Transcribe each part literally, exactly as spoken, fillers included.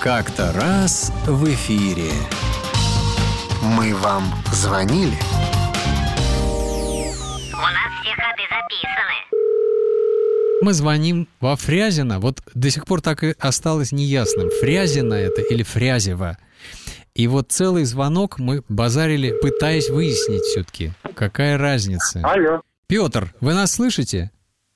Как-то раз в эфире. Мы вам звонили? У нас все ходы записаны. Мы звоним во Фрязино. Вот до сих пор так и осталось неясным, Фрязино это или Фрязево. И вот целый звонок мы базарили, пытаясь выяснить все-таки, какая разница. Алло. Петр, вы нас слышите?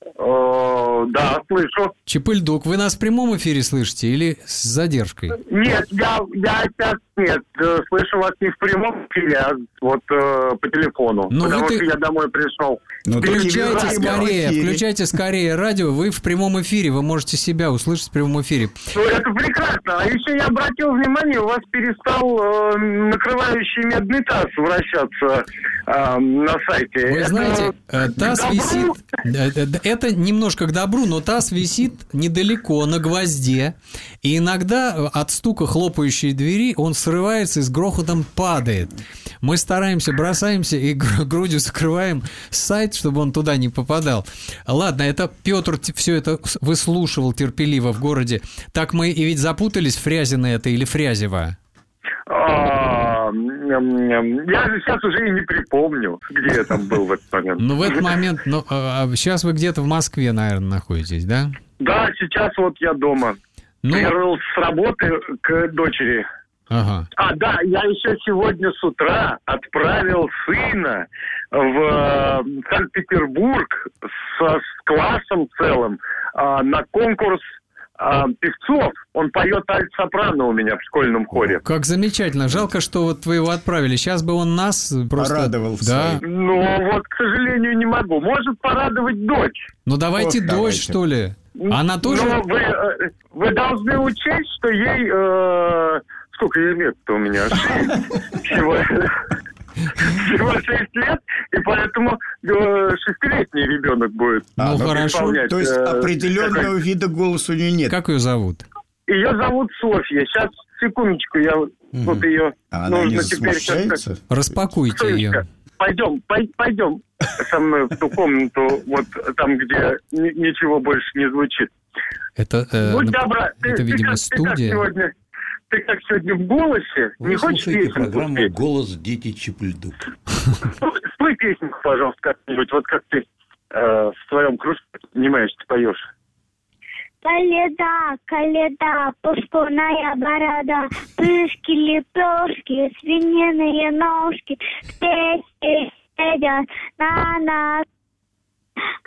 О, да, слышу. Чепыльдук, вы нас в прямом эфире слышите или с задержкой? Нет, я, я сейчас нет. э, Слышу вас не в прямом эфире, а вот э, по телефону. Ну, потому вы что ты- я домой пришел. Ну, Включайте ты- скорее, в эфире. включайте скорее радио, вы в прямом эфире, вы можете себя услышать в прямом эфире. Ну, это прекрасно. А еще я обратил внимание, у вас перестал э, накрывающий медный таз вращаться э, на сайте. Вы Это знаете, э, к таз добру? висит, э, э, это немножко к добру, но таз висит недалеко, на гвозде, и иногда от стука хлопающей двери он срывается и с грохотом падает. Мы стараемся, бросаемся и гр- грудью закрываем сайт, чтобы он туда не попадал. Ладно, это Петр все это выслушивал терпеливо в городе. Так мы и ведь запутались, Фрязино это или Фрязево? А, ням-ням. Я же сейчас уже и не припомню, где я там был в этот момент. Ну, в этот момент, ну, а, а сейчас вы где-то в Москве, наверное, находитесь, да? Да, сейчас вот я дома. Ну, Приехал с работы к дочери. ага. А, да, я еще сегодня с утра отправил сына в э, Санкт-Петербург со, с классом целым а, на конкурс а, певцов. Он поет альт-сопрано у меня в школьном хоре. Как замечательно. Жалко, что вот вы его отправили. Сейчас бы он нас просто... Порадовал Да. своим. Но вот, к сожалению, не могу. Может порадовать дочь. Ну, давайте Ох, дочь, давайте. что ли? Она тоже... Но вы, э, вы должны учесть, что ей... э, сколько ей лет-то у меня? Шесть. Всего, всего шесть лет, и поэтому э, шестилетний ребенок будет. Ну, ну, хорошо. исполнять, То есть э, определенного вида голоса у нее нет. Как ее зовут? Ее зовут Софья. Сейчас, секундочку, я вот ее... А она не нужно теперь как-то- смущается? Распакуйте ее. Сонечка, пойдем, пой- пойдем со мной в ту комнату, вот там, где ни- ничего больше не звучит. Это, э, Будь нап- добра, ты, это, ты видимо, как, ты как студия. сегодня, ты как сегодня в голосе, Вы не хочешь слушаете песенку программу спеть? «Голос дети Чепыльдук». Спой, спой песенку, пожалуйста, как-нибудь, вот как ты э, в своем кружке понимаешь, ты поешь. Коледа, коледа, пушкуная борода, пышки, лепешки, свининые ножки, песни едят на нас.